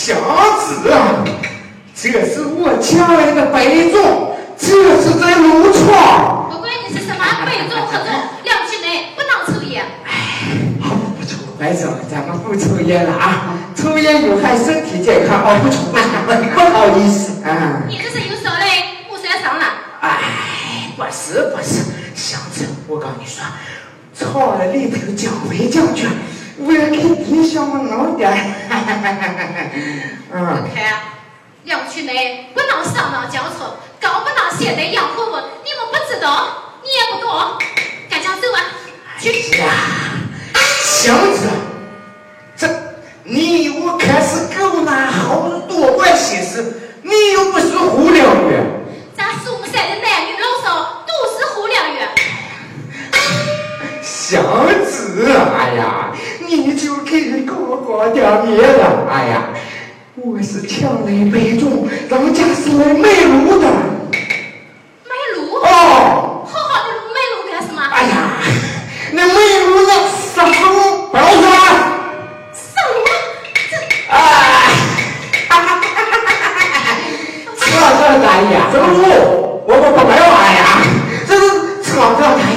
小子啊，这是我将来的备种，这是在入窗。 不管你是什么备种何种，两区内不能抽烟。 好，不抽，白总，咱们不抽烟了啊！抽烟有害身体健康。哦，不抽，不好意思啊。 你这是有手嘞，木摔伤了。 哎，不是，小子，我告诉你说，草儿里头讲规讲矩，我要给你小么弄点。 我看两区内不能上当交错，更不能携带洋货物。你们不知道，你也不懂，赶紧走啊！去呀，小子，这你我看是够拿好多管闲事，你又不是胡良员。 咱苏木山的男女老少都是胡良员。 小子，哎呀，你就给人搞点别的，哎呀，我是抢来备种，人家是来卖炉的。 卖炉？ 哦， 好好的炉卖炉干什么？ 哎呀，那卖炉那杀猪不要说上炉？这哎，这大爷，这炉我不卖完呀，这是厂上台